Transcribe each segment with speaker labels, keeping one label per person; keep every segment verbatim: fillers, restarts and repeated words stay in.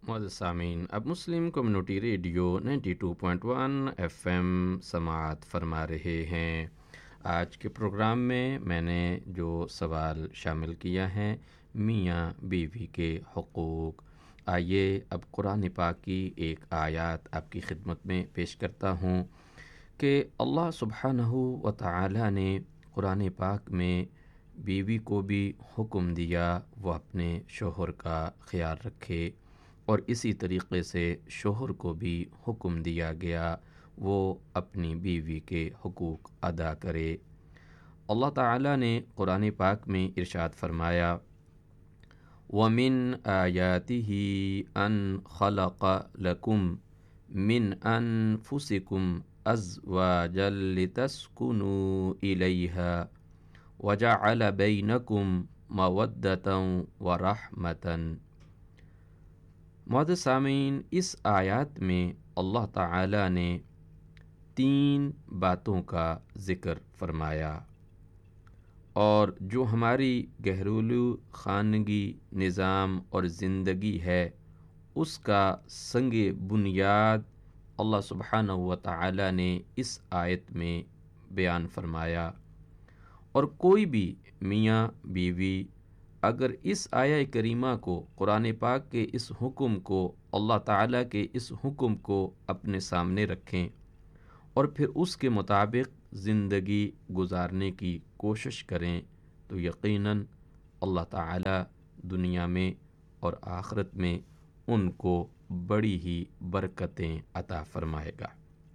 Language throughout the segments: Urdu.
Speaker 1: معزز سامعین، اب مسلم community radio ninety two point one F M سماعت فرما رہے ہیں۔ آج کے پروگرام میں میں نے جو سوال شامل کیا ہے میاں بیوی کے حقوق، آئیے اب قرآن پاک کی ایک آیات آپ کی خدمت میں پیش کرتا ہوں کہ اللہ سبحانہ و تعالی نے قرآن پاک میں بیوی کو بھی حکم دیا وہ اپنے شوہر کا خیال رکھے، اور اسی طریقے سے شوہر کو بھی حکم دیا گیا وہ اپنی بیوی کے حقوق ادا کرے۔ اللہ تعالیٰ نے قرآن پاک میں ارشاد فرمایا، وَمِنْ آيَاتِهِ أَنْ خَلَقَ لَكُمْ مِنْ أَنفُسِكُمْ أَزْوَاجًا لِتَسْكُنُوا إِلَيْهَا وَجَعَلَ بَيْنَكُمْ مَوَدَّةً وَرَحْمَةً۔ معزز سامعین، اس آیات میں اللہ تعالیٰ نے تین باتوں کا ذکر فرمایا، اور جو ہماری گھریلو خانگی نظام اور زندگی ہے اس کا سنگ بنیاد اللہ سبحانہ و تعالیٰ نے اس آیت میں بیان فرمایا۔ اور کوئی بھی میاں بیوی اگر اس آیہ کریمہ کو، قرآن پاک کے اس حکم کو، اللہ تعالیٰ کے اس حکم کو اپنے سامنے رکھیں اور پھر اس کے مطابق زندگی گزارنے کی کوشش کریں تو یقیناً اللہ تعالیٰ دنیا میں اور آخرت میں ان کو بڑی ہی برکتیں عطا فرمائے گا۔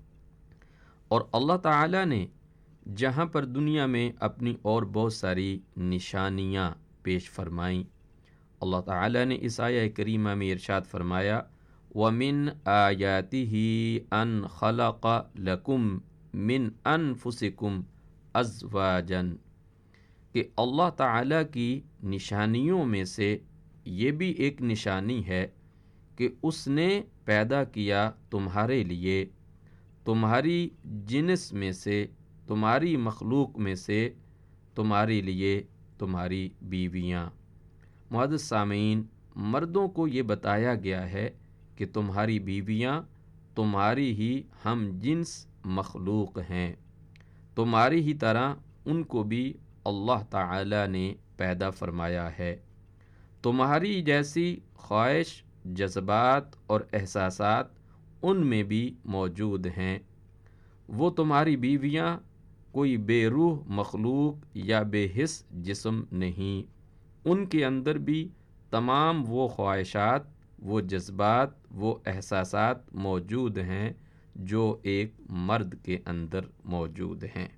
Speaker 1: اور اللہ تعالیٰ نے جہاں پر دنیا میں اپنی اور بہت ساری نشانیاں پیش فرمائیں، اللہ تعالیٰ نے اس آیہ کریمہ میں ارشاد فرمایا، وَمِنْ آيَاتِهِ أَنْ خَلَقَ لَكُمْ مِنْ أَنفُسِكُمْ أَزْوَاجًا، کہ اللہ تعالیٰ کی نشانیوں میں سے یہ بھی ایک نشانی ہے کہ اس نے پیدا کیا تمہارے لیے تمہاری جنس میں سے، تمہاری مخلوق میں سے تمہارے لیے تمہاری بیویاں۔ معزز سامعین، مردوں کو یہ بتایا گیا ہے کہ تمہاری بیویاں تمہاری ہی ہم جنس مخلوق ہیں، تمہاری ہی طرح ان کو بھی اللہ تعالی نے پیدا فرمایا ہے، تمہاری جیسی خواہش، جذبات اور احساسات ان میں بھی موجود ہیں۔ وہ تمہاری بیویاں کوئی بے روح مخلوق یا بے حس جسم نہیں، ان کے اندر بھی تمام وہ خواہشات، وہ جذبات، وہ احساسات موجود ہیں جو ایک مرد کے اندر موجود ہیں۔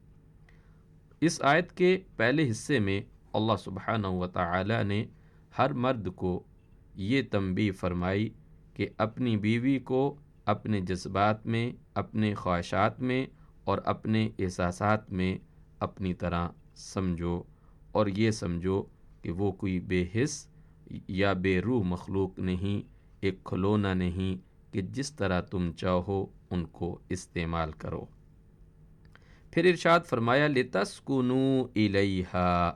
Speaker 1: اس آیت کے پہلے حصے میں اللہ سبحانہ و تعالی نے ہر مرد کو یہ تنبیہ فرمائی کہ اپنی بیوی کو اپنے جذبات میں، اپنے خواہشات میں اور اپنے احساسات میں اپنی طرح سمجھو، اور یہ سمجھو کہ وہ کوئی بے حس یا بے روح مخلوق نہیں، ایک کھلونا نہیں کہ جس طرح تم چاہو ان کو استعمال کرو۔ پھر ارشاد فرمایا، لِتَسْكُنُوا إِلَيْهَا،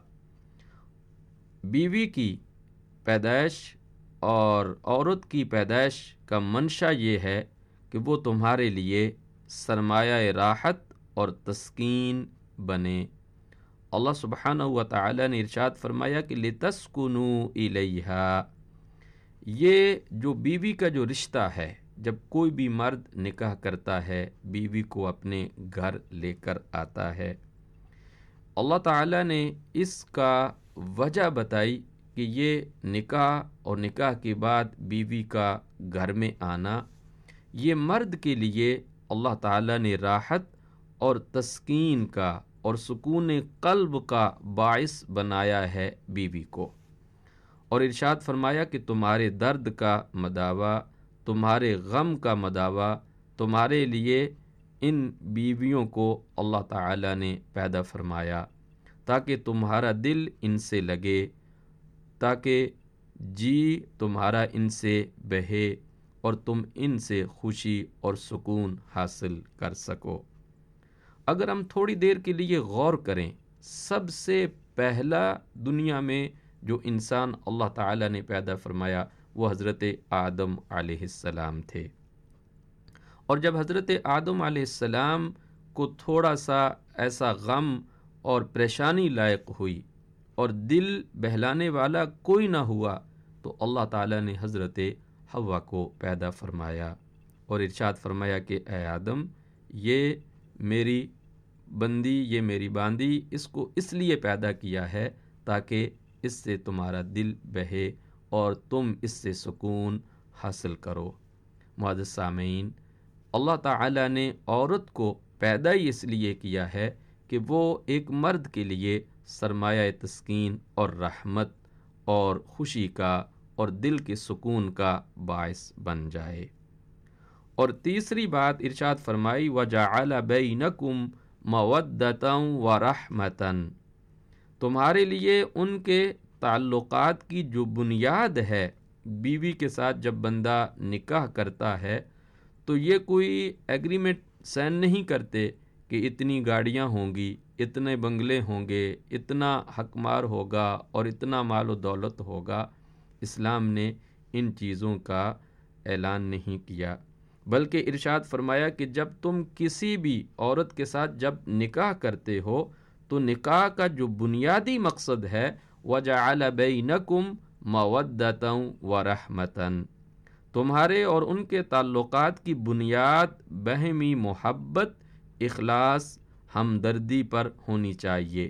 Speaker 1: بیوی کی پیدائش اور عورت کی پیدائش کا منشا یہ ہے کہ وہ تمہارے لیے سرمایہ راحت اور تسکین بنے۔ اللہ سبحانہ و تعالی نے ارشاد فرمایا کہ لِتَسْكُنُوا إِلَيْهَا، یہ جو بیوی کا جو رشتہ ہے، جب کوئی بھی مرد نکاح کرتا ہے، بیوی کو اپنے گھر لے کر آتا ہے، اللہ تعالیٰ نے اس کا وجہ بتائی کہ یہ نکاح اور نکاح کے بعد بیوی کا گھر میں آنا، یہ مرد کے لیے اللہ تعالیٰ نے راحت اور تسکین کا اور سکون قلب کا باعث بنایا ہے بیوی کو، اور ارشاد فرمایا کہ تمہارے درد کا مداوا، تمہارے غم کا مداوا تمہارے لیے ان بیویوں کو اللہ تعالیٰ نے پیدا فرمایا تاکہ تمہارا دل ان سے لگے، تاکہ جی تمہارا ان سے بہے اور تم ان سے خوشی اور سکون حاصل کر سکو۔ اگر ہم تھوڑی دیر کے لیے غور کریں، سب سے پہلا دنیا میں جو انسان اللہ تعالیٰ نے پیدا فرمایا وہ حضرت آدم علیہ السلام تھے۔ اور جب حضرت آدم علیہ السلام کو تھوڑا سا ایسا غم اور پریشانی لائق ہوئی اور دل بہلانے والا کوئی نہ ہوا، تو اللہ تعالیٰ نے حضرت حوا کو پیدا فرمایا اور ارشاد فرمایا کہ اے آدم، یہ میری بندی، یہ میری باندی، اس کو اس لیے پیدا کیا ہے تاکہ اس سے تمہارا دل بہے اور تم اس سے سکون حاصل کرو۔ معزز سامعین، اللہ تعالیٰ نے عورت کو پیدا ہی اس لیے کیا ہے کہ وہ ایک مرد کے لیے سرمایہ تسکین اور رحمت اور خوشی کا اور دل کے سکون کا باعث بن جائے۔ اور تیسری بات ارشاد فرمائی وَجَعَلَ بَيْنَكُمْ مَوَدَّةً وَرَحْمَةً، تمہارے لیے ان کے تعلقات کی جو بنیاد ہے، بیوی کے ساتھ جب بندہ نکاح کرتا ہے تو یہ کوئی ایگریمنٹ سائن نہیں کرتے کہ اتنی گاڑیاں ہوں گی، اتنے بنگلے ہوں گے، اتنا حق مار ہوگا اور اتنا مال و دولت ہوگا۔ اسلام نے ان چیزوں کا اعلان نہیں کیا، بلکہ ارشاد فرمایا کہ جب تم کسی بھی عورت کے ساتھ جب نکاح کرتے ہو تو نکاح کا جو بنیادی مقصد ہے وَجَعَلَ بَيْنَكُمْ مَوَدَّةً وَرَحْمَةً، تمہارے اور ان کے تعلقات کی بنیاد باہمی محبت، اخلاص، ہمدردی پر ہونی چاہیے۔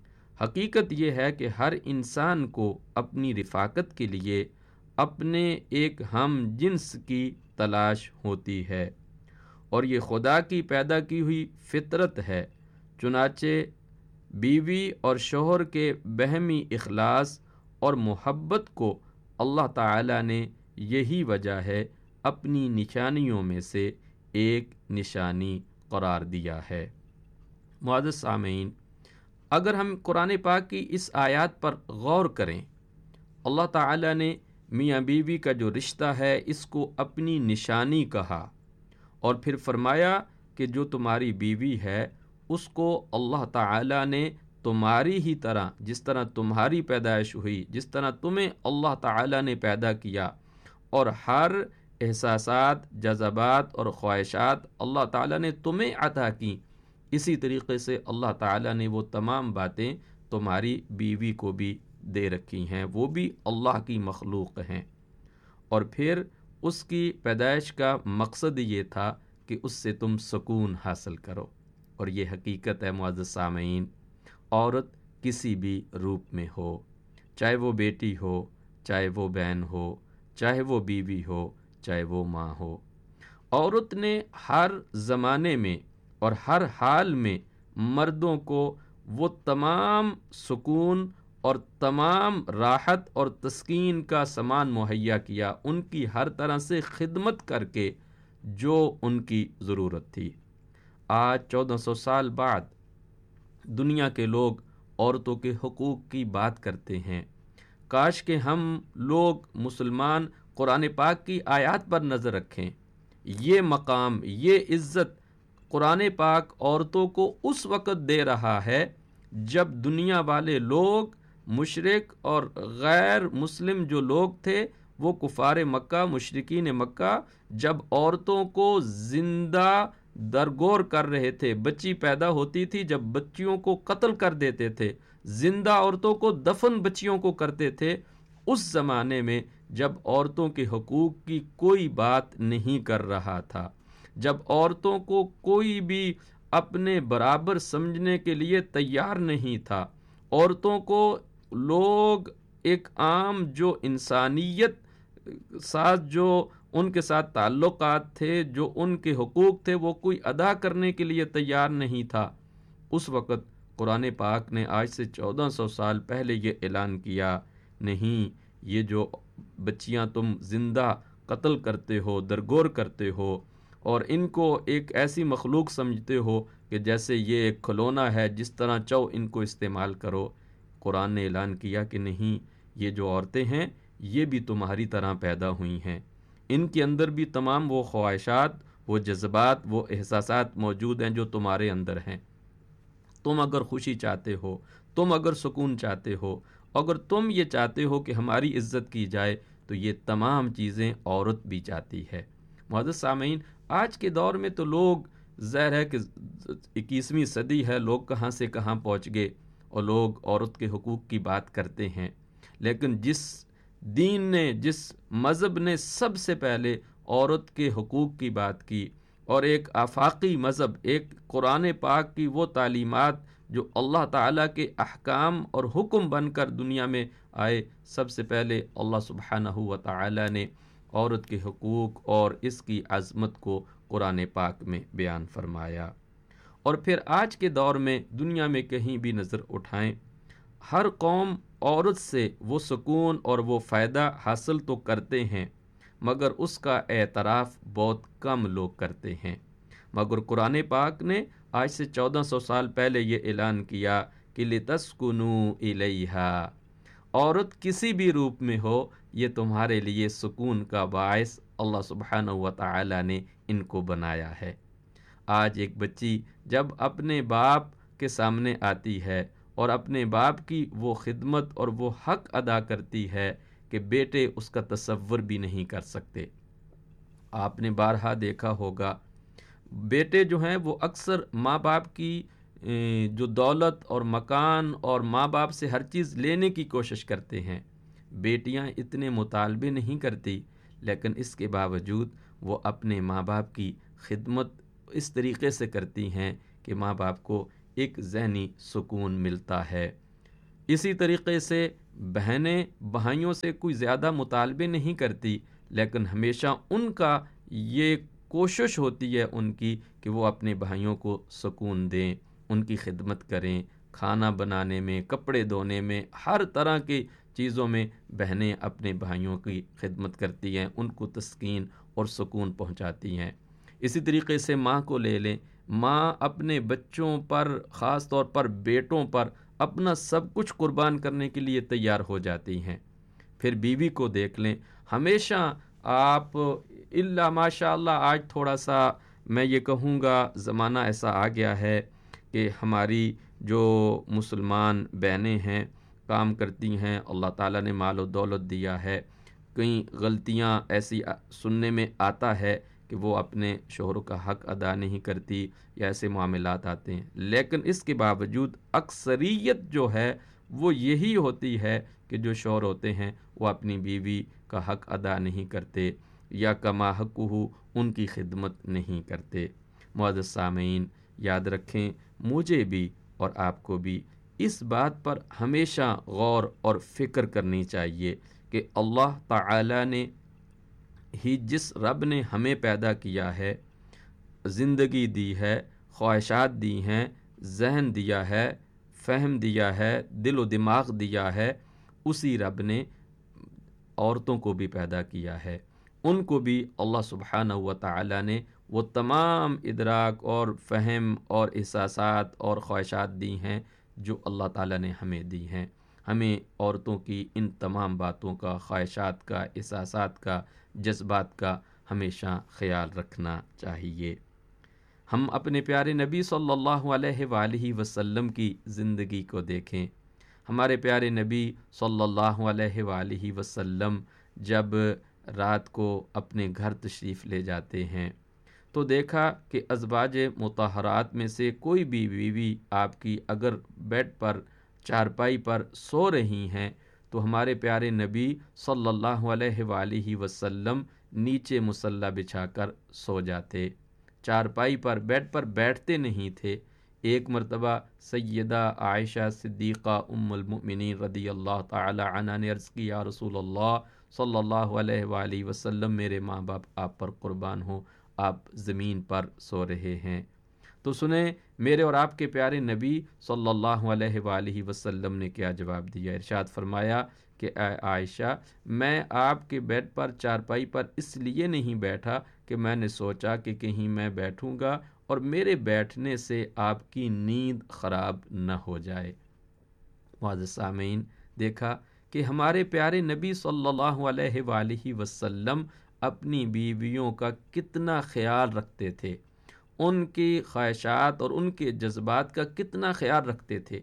Speaker 1: حقیقت یہ ہے کہ ہر انسان کو اپنی رفاقت کے لیے اپنے ایک ہم جنس کی تلاش ہوتی ہے، اور یہ خدا کی پیدا کی ہوئی فطرت ہے۔ چنانچہ بیوی اور شوہر کے باہمی اخلاص اور محبت کو اللہ تعالیٰ نے یہی وجہ ہے اپنی نشانیوں میں سے ایک نشانی قرار دیا ہے۔ معزز سامعین، اگر ہم قرآن پاک کی اس آیات پر غور کریں، اللہ تعالیٰ نے میاں بیوی کا جو رشتہ ہے اس کو اپنی نشانی کہا، اور پھر فرمایا کہ جو تمہاری بیوی ہے اس کو اللہ تعالیٰ نے تمہاری ہی طرح، جس طرح تمہاری پیدائش ہوئی، جس طرح تمہیں اللہ تعالیٰ نے پیدا کیا، اور ہر احساسات، جذبات اور خواہشات اللہ تعالیٰ نے تمہیں عطا کی، اسی طریقے سے اللہ تعالیٰ نے وہ تمام باتیں تمہاری بیوی کو بھی دے رکھی ہیں، وہ بھی اللہ کی مخلوق ہیں۔ اور پھر اس کی پیدائش کا مقصد یہ تھا کہ اس سے تم سکون حاصل کرو، اور یہ حقیقت ہے معزز سامعین، عورت کسی بھی روپ میں ہو، چاہے وہ بیٹی ہو، چاہے وہ بہن ہو، چاہے وہ بیوی ہو، چاہے وہ ماں ہو، عورت نے ہر زمانے میں اور ہر حال میں مردوں کو وہ تمام سکون اور تمام راحت اور تسکین کا سامان مہیا کیا، ان کی ہر طرح سے خدمت کر کے جو ان کی ضرورت تھی۔ آج چودہ سو سال بعد دنیا کے لوگ عورتوں کے حقوق کی بات کرتے ہیں۔ کاش کہ ہم لوگ مسلمان قرآن پاک کی آیات پر نظر رکھیں۔ یہ مقام، یہ عزت قرآن پاک عورتوں کو اس وقت دے رہا ہے جب دنیا والے لوگ، مشرک اور غیر مسلم جو لوگ تھے، وہ کفار مکہ، مشرکین مکہ، جب عورتوں کو زندہ درگور کر رہے تھے، بچی پیدا ہوتی تھی جب بچیوں کو قتل کر دیتے تھے، زندہ عورتوں کو دفن بچیوں کو کرتے تھے، اس زمانے میں جب عورتوں کے حقوق کی کوئی بات نہیں کر رہا تھا، جب عورتوں کو کوئی بھی اپنے برابر سمجھنے کے لیے تیار نہیں تھا، عورتوں کو لوگ ایک عام جو انسانیت ساتھ جو ان کے ساتھ تعلقات تھے، جو ان کے حقوق تھے، وہ کوئی ادا کرنے کے لیے تیار نہیں تھا، اس وقت قرآن پاک نے آج سے چودہ سو سال پہلے یہ اعلان کیا، نہیں، یہ جو بچیاں تم زندہ قتل کرتے ہو، درگور کرتے ہو، اور ان کو ایک ایسی مخلوق سمجھتے ہو کہ جیسے یہ ایک کھلونا ہے، جس طرح چاہو ان کو استعمال کرو، قرآن نے اعلان کیا کہ نہیں، یہ جو عورتیں ہیں یہ بھی تمہاری طرح پیدا ہوئی ہیں، ان کے اندر بھی تمام وہ خواہشات، وہ جذبات، وہ احساسات موجود ہیں جو تمہارے اندر ہیں۔ تم اگر خوشی چاہتے ہو، تم اگر سکون چاہتے ہو، اگر تم یہ چاہتے ہو کہ ہماری عزت کی جائے، تو یہ تمام چیزیں عورت بھی چاہتی ہے۔ معزز سامعین، آج کے دور میں تو لوگ ظاہر ہے کہ اکیسویں صدی ہے، لوگ کہاں سے کہاں پہنچ گئے اور لوگ عورت کے حقوق کی بات کرتے ہیں، لیکن جس دین نے، جس مذہب نے سب سے پہلے عورت کے حقوق کی بات کی، اور ایک آفاقی مذہب، ایک قرآن پاک کی وہ تعلیمات جو اللہ تعالیٰ کے احکام اور حکم بن کر دنیا میں آئے، سب سے پہلے اللہ سبحانہ و تعالیٰ نے عورت کے حقوق اور اس کی عظمت کو قرآن پاک میں بیان فرمایا۔ اور پھر آج کے دور میں دنیا میں کہیں بھی نظر اٹھائیں، ہر قوم عورت سے وہ سکون اور وہ فائدہ حاصل تو کرتے ہیں، مگر اس کا اعتراف بہت کم لوگ کرتے ہیں۔ مگر قرآن پاک نے آج سے چودہ سو سال پہلے یہ اعلان کیا کہ لِتَسْكُنُوا إِلَيْهَا، عورت کسی بھی روپ میں ہو، یہ تمہارے لیے سکون کا باعث اللہ سبحانہ و تعالی نے ان کو بنایا ہے۔ آج ایک بچی جب اپنے باپ کے سامنے آتی ہے اور اپنے باپ کی وہ خدمت اور وہ حق ادا کرتی ہے کہ بیٹے اس کا تصور بھی نہیں کر سکتے۔ آپ نے بارہا دیکھا ہوگا، بیٹے جو ہیں وہ اکثر ماں باپ کی جو دولت اور مکان اور ماں باپ سے ہر چیز لینے کی کوشش کرتے ہیں۔ بیٹیاں اتنے مطالبے نہیں کرتی، لیکن اس کے باوجود وہ اپنے ماں باپ کی خدمت اس طریقے سے کرتی ہیں کہ ماں باپ کو ایک ذہنی سکون ملتا ہے۔ اسی طریقے سے بہنیں بھائیوں سے کوئی زیادہ مطالبے نہیں کرتی، لیکن ہمیشہ ان کا یہ کوشش ہوتی ہے ان کی کہ وہ اپنے بھائیوں کو سکون دیں، ان کی خدمت کریں، کھانا بنانے میں، کپڑے دھونے میں، ہر طرح کی چیزوں میں بہنیں اپنے بھائیوں کی خدمت کرتی ہیں، ان کو تسکین اور سکون پہنچاتی ہیں۔ اسی طریقے سے ماں کو لے لیں، ماں اپنے بچوں پر، خاص طور پر بیٹوں پر اپنا سب کچھ قربان کرنے کے لیے تیار ہو جاتی ہیں۔ پھر بیوی کو دیکھ لیں، ہمیشہ آپ الا ماشاء اللہ، آج تھوڑا سا میں یہ کہوں گا زمانہ ایسا آ گیا ہے کہ ہماری جو مسلمان بہنیں ہیں کام کرتی ہیں، اللہ تعالیٰ نے مال و دولت دیا ہے، کئی غلطیاں ایسی سننے میں آتا ہے کہ وہ اپنے شوہر کا حق ادا نہیں کرتی یا ایسے معاملات آتے ہیں، لیکن اس کے باوجود اکثریت جو ہے وہ یہی ہوتی ہے کہ جو شوہر ہوتے ہیں وہ اپنی بیوی کا حق ادا نہیں کرتے یا کما حقہ ان کی خدمت نہیں کرتے۔ معزز سامعین، یاد رکھیں، مجھے بھی اور آپ کو بھی اس بات پر ہمیشہ غور اور فکر کرنی چاہیے کہ اللہ تعالی نے ہی، جس رب نے ہمیں پیدا کیا ہے، زندگی دی ہے، خواہشات دی ہیں، ذہن دیا ہے، فہم دیا ہے، دل و دماغ دیا ہے، اسی رب نے عورتوں کو بھی پیدا کیا ہے۔ ان کو بھی اللہ سبحانہ و تعالی نے وہ تمام ادراک اور فہم اور احساسات اور خواہشات دی ہیں جو اللہ تعالی نے ہمیں دی ہیں۔ ہمیں عورتوں کی ان تمام باتوں کا، خواہشات کا، احساسات کا، جذبات کا ہمیشہ خیال رکھنا چاہیے۔ ہم اپنے پیارے نبی صلی اللہ علیہ وآلہ وسلم کی زندگی کو دیکھیں۔ ہمارے پیارے نبی صلی اللہ علیہ وآلہ وسلم جب رات کو اپنے گھر تشریف لے جاتے ہیں تو دیکھا کہ ازواج مطہرات میں سے کوئی بھی بیوی آپ کی اگر بیڈ پر، چارپائی پر سو رہی ہیں تو ہمارے پیارے نبی صلی اللہ علیہ وآلہ وسلم نیچے مصلی بچھا کر سو جاتے، چارپائی پر، بیڈ پر بیٹھتے نہیں تھے۔ ایک مرتبہ سیدہ عائشہ صدیقہ ام المؤمنین رضی اللہ تعالی عنہا نے عرض کی، یا رسول اللہ صلی اللہ علیہ وآلہ وسلم، میرے ماں باپ آپ پر قربان ہوں، آپ زمین پر سو رہے ہیں۔ تو سنیں میرے اور آپ کے پیارے نبی صلی اللہ علیہ وآلہ وسلم نے کیا جواب دیا۔ ارشاد فرمایا کہ اے عائشہ، میں آپ کے بیڈ پر، چارپائی پر اس لیے نہیں بیٹھا کہ میں نے سوچا کہ کہیں میں بیٹھوں گا اور میرے بیٹھنے سے آپ کی نیند خراب نہ ہو جائے۔ معزز سامعین، دیکھا کہ ہمارے پیارے نبی صلی اللہ علیہ وآلہ وسلم اپنی بیویوں کا کتنا خیال رکھتے تھے، ان کی خواہشات اور ان کے جذبات کا کتنا خیال رکھتے تھے،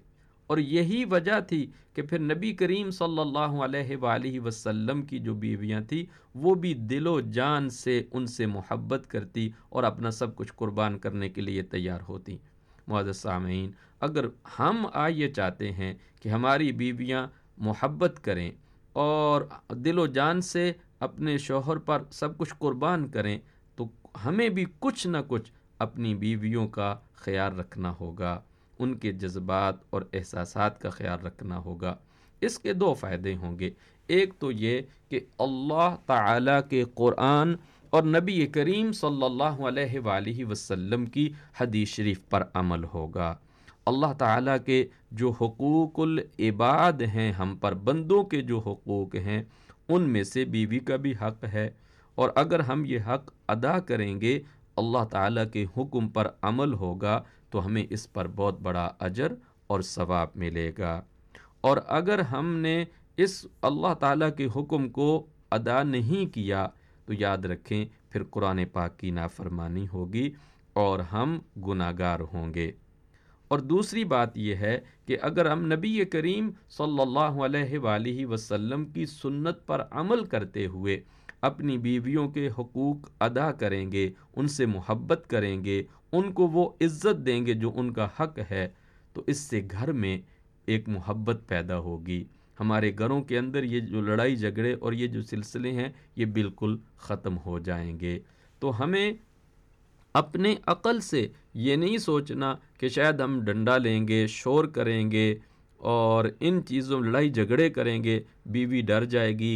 Speaker 1: اور یہی وجہ تھی کہ پھر نبی کریم صلی اللہ علیہ وآلہ وسلم کی جو بیویاں تھیں وہ بھی دل و جان سے ان سے محبت کرتی اور اپنا سب کچھ قربان کرنے کے لیے تیار ہوتی۔ معزز سامعین، اگر ہم آج یہ چاہتے ہیں کہ ہماری بیویاں محبت کریں اور دل و جان سے اپنے شوہر پر سب کچھ قربان کریں، تو ہمیں بھی کچھ نہ کچھ اپنی بیویوں کا خیال رکھنا ہوگا، ان کے جذبات اور احساسات کا خیال رکھنا ہوگا۔ اس کے دو فائدے ہوں گے۔ ایک تو یہ کہ اللہ تعالیٰ کے قرآن اور نبی کریم صلی اللہ علیہ وآلہ وسلم کی حدیث شریف پر عمل ہوگا۔ اللہ تعالیٰ کے جو حقوق العباد ہیں، ہم پر بندوں کے جو حقوق ہیں، ان میں سے بیوی کا بھی حق ہے، اور اگر ہم یہ حق ادا کریں گے، اللہ تعالیٰ کے حکم پر عمل ہوگا، تو ہمیں اس پر بہت بڑا اجر اور ثواب ملے گا۔ اور اگر ہم نے اس اللہ تعالیٰ کے حکم کو ادا نہیں کیا تو یاد رکھیں پھر قرآن پاک کی نافرمانی ہوگی اور ہم گناہ گار ہوں گے۔ اور دوسری بات یہ ہے کہ اگر ہم نبی کریم صلی اللہ علیہ وآلہ وسلم کی سنت پر عمل کرتے ہوئے اپنی بیویوں کے حقوق ادا کریں گے، ان سے محبت کریں گے، ان کو وہ عزت دیں گے جو ان کا حق ہے، تو اس سے گھر میں ایک محبت پیدا ہوگی۔ ہمارے گھروں کے اندر یہ جو لڑائی جھگڑے اور یہ جو سلسلے ہیں یہ بالکل ختم ہو جائیں گے۔ تو ہمیں اپنے عقل سے یہ نہیں سوچنا کہ شاید ہم ڈنڈا لیں گے، شور کریں گے اور ان چیزوں لڑائی جھگڑے کریں گے، بیوی ڈر جائے گی،